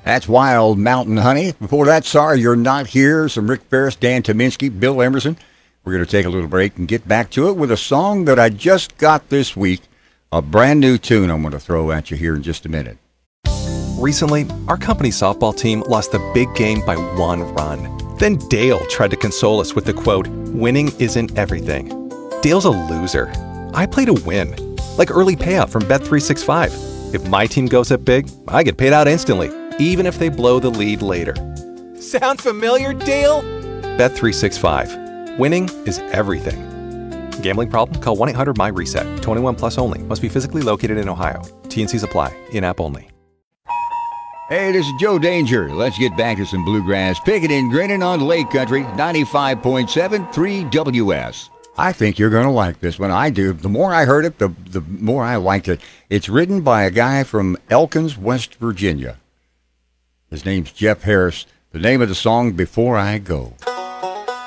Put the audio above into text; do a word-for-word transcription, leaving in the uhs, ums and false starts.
That's Wild Mountain Honey. Before that, Sorry You're Not Here. Some Rick Ferris, Dan Tominski, Bill Emerson. We're going to take a little break and get back to it with a song that I just got this week. A brand new tune I'm going to throw at you here in just a minute. Recently, our company softball team lost the big game by one run. Then Dale tried to console us with the quote, "Winning isn't everything." Dale's a loser. I play to win. Like early payout from Bet three sixty-five. If my team goes up big, I get paid out instantly, even if they blow the lead later. Sound familiar, Dale? Bet three sixty-five. Winning is everything. Gambling problem? Call one eight hundred M Y reset. twenty-one plus only. Must be physically located in Ohio. T N Cs apply. In-app only. Hey, this is Joe Danger. Let's get back to some bluegrass. Picking and grinning on Lake Country, ninety-five point seven, three W S. I think you're going to like this one. I do. The more I heard it, the, the more I liked it. It's written by a guy from Elkins, West Virginia. His name's Jeff Harris. The name of the song, Before I Go.